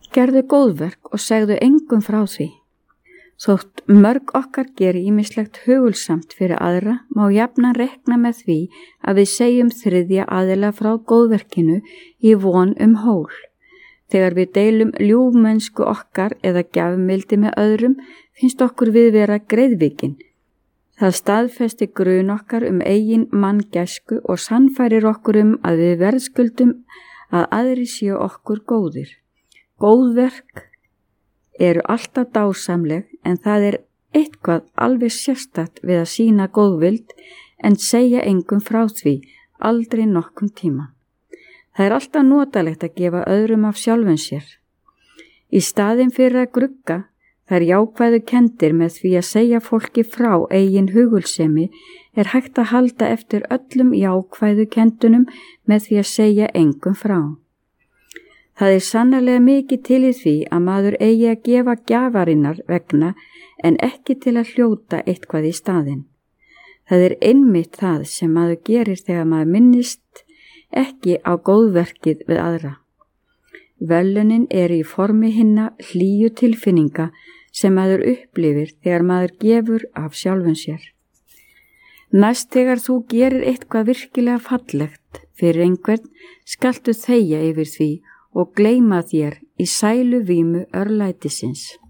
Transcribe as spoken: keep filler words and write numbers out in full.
Gerðu góðverk og segðu engum frá því. Þótt mörg okkar geri ýmislegt hugulsamt fyrir aðra, má jafnan rekna með því að við segjum þriðja aðila frá góðverkinu í von um hól. Þegar við deilum ljúfmennsku okkar eða gjafmildi með öðrum, finnst okkur við vera greiðvikinn. Það staðfesti grun okkar um eigin manngæsku og sannfærir okkur um að við verðskuldum að aðri séu okkur góðir. Góðverk eru alltaf dásamleg, en það er eitthvað alveg sérstakt við að sýna góðvild en segja engum frá því, aldrei nokkum tíma. Það er alltaf notalegt að gefa öðrum af sjálfum sér. Í staðinn fyrir að grugga þær jákvæðu kendir með því að segja fólki frá eigin hugulsemi er hægt að halda eftir öllum jákvæðu kendunum með því að segja engum frá. Það er sannarlega mikið til í því að maður eigi að gefa gjafarinnar vegna en ekki til að hljóta eitthvað í staðinn. Það er einmitt það sem maður gerir þegar maður minnist ekki á góðverkið við aðra. Verðlaunin eru í formi hinna hlýju tilfinninga sem maður upplifir þegar maður gefur af sjálfum sér. Næst þegar þú gerir eitthvað virkilega fallegt fyrir einhvern, skaltu þegja yfir því og gleyma þér í sælu vímu örlætisins.